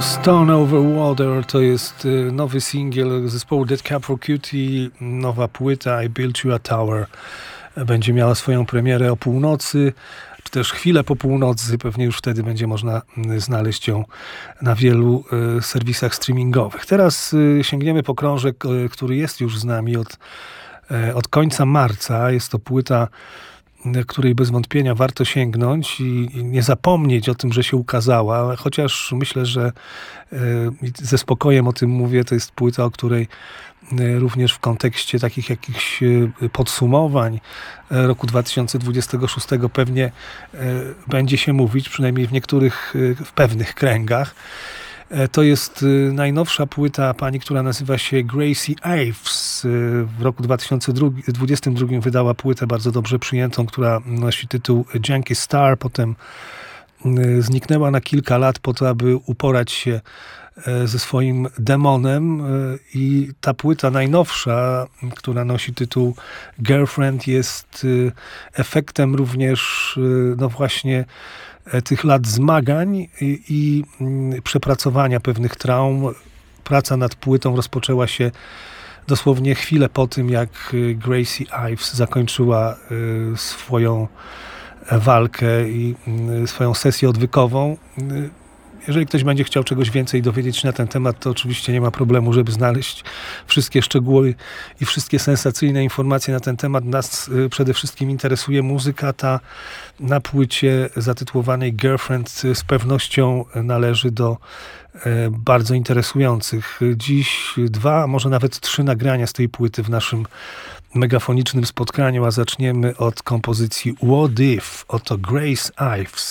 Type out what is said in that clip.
Stone Over Water to jest nowy singiel zespołu Dead Cab for Cutie, nowa płyta I Built You a Tower. Będzie miała swoją premierę o północy, czy też chwilę po północy. Pewnie już wtedy będzie można znaleźć ją na wielu serwisach streamingowych. Teraz sięgniemy po krążek, który jest już z nami od końca marca. Jest to płyta, której bez wątpienia warto sięgnąć i nie zapomnieć o tym, że się ukazała, chociaż myślę, że ze spokojem o tym mówię, to jest płyta, o której również w kontekście takich jakichś podsumowań roku 2026 pewnie będzie się mówić, przynajmniej w pewnych kręgach. To jest najnowsza płyta pani, która nazywa się Gracie Ives. W roku 2022 wydała płytę bardzo dobrze przyjętą, która nosi tytuł Junkie Star. Potem zniknęła na kilka lat po to, aby uporać się ze swoim demonem. I ta płyta najnowsza, która nosi tytuł Girlfriend, jest efektem również no właśnie tych lat zmagań i przepracowania pewnych traum. Praca nad płytą rozpoczęła się dosłownie chwilę po tym, jak Gracie Ives zakończyła swoją walkę i swoją sesję odwykową. Jeżeli ktoś będzie chciał czegoś więcej dowiedzieć się na ten temat, to oczywiście nie ma problemu, żeby znaleźć wszystkie szczegóły i wszystkie sensacyjne informacje na ten temat. Nas przede wszystkim interesuje muzyka. Ta na płycie zatytułowanej Girlfriend z pewnością należy do bardzo interesujących. Dziś 2, a może nawet 3 nagrania z tej płyty w naszym megafonicznym spotkaniu, a zaczniemy od kompozycji What If. Oto Grace Ives.